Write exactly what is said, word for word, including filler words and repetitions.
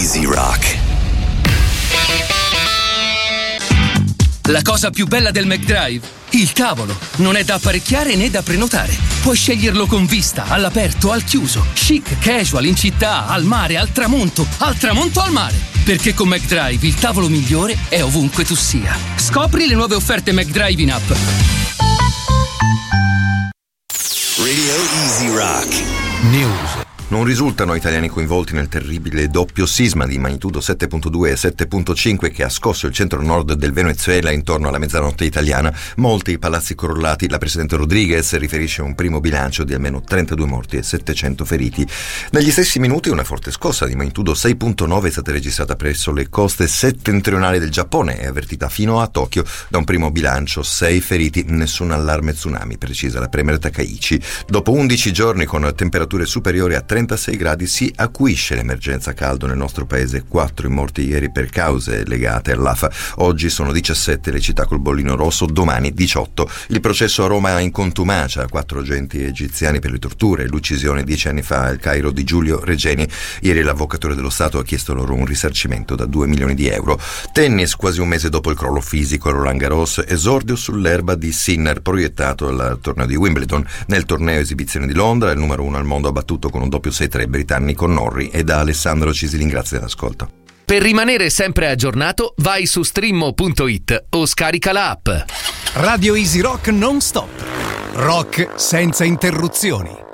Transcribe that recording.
Easy Rock. La cosa più bella del McDrive? Il tavolo. Non è da apparecchiare né da prenotare. Puoi sceglierlo con vista, all'aperto, al chiuso, chic, casual, in città, al mare, al tramonto, al tramonto al mare. Perché con McDrive il tavolo migliore è ovunque tu sia. Scopri le nuove offerte McDrive in app. Radio Easy Rock. News. Non risultano italiani coinvolti nel terribile doppio sisma di magnitudo sette virgola due e sette virgola cinque che ha scosso il centro-nord del Venezuela intorno alla mezzanotte italiana. Molti palazzi crollati. La presidente Rodriguez riferisce un primo bilancio di almeno trentadue morti e settecento feriti. Negli stessi minuti una forte scossa di magnitudo sei virgola nove è stata registrata presso le coste settentrionali del Giappone e avvertita fino a Tokyo. Da un primo bilancio sei feriti, nessun allarme tsunami, precisa la premier Takaichi. Dopo undici giorni con temperature superiori a trentasei gradi si acuisce l'emergenza caldo nel nostro paese. Quattro i morti ieri per cause legate all'A F A. Oggi sono diciassette le città col bollino rosso, domani diciotto. Il processo a Roma in contumacia a quattro agenti egiziani per le torture e l'uccisione dieci anni fa al Cairo di Giulio Regeni. Ieri l'avvocatore dello Stato ha chiesto loro un risarcimento da due milioni di euro. Tennis, quasi un mese dopo il crollo fisico a Roland Garros, esordio sull'erba di Sinner, proiettato al torneo di Wimbledon. Nel torneo esibizione di Londra, il numero uno al mondo ha battuto con un doppio sei tre britannico Norrie. E da Alessandro Cisilin, grazie dell'ascolto. Per rimanere sempre aggiornato, vai su streamo punto it o scarica la app. Radio Easy Rock non stop. Rock senza interruzioni.